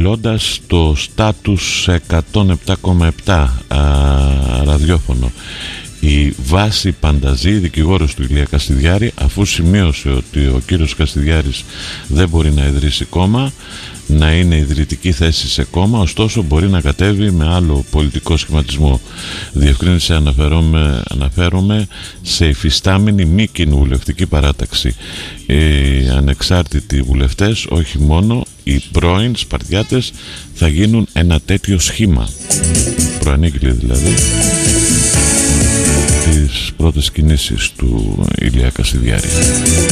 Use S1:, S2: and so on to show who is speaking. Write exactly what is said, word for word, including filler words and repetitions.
S1: μιλώντας το στάτους εκατόν επτά κόμμα επτά ραδιόφωνο. Η Βάση Πανταζή, δικηγόρος του Ηλία Καστιδιάρη, αφού σημείωσε ότι ο κύριος Καστιδιάρης δεν μπορεί να ιδρύσει κόμμα, να είναι ιδρυτική θέση σε κόμμα, ωστόσο μπορεί να κατέβει με άλλο πολιτικό σχηματισμό. Διευκρίνησε, αναφέρομαι, αναφέρομαι σε υφιστάμενη μη κοινοβουλευτική παράταξη. Οι ανεξάρτητοι βουλευτές, όχι μόνο οι πρώην Σπαρτιάτες, θα γίνουν ένα τέτοιο σχήμα. Προανήγγειλε δηλαδή τις πρώτες κινήσεις του Ηλία Καστιδιάρη.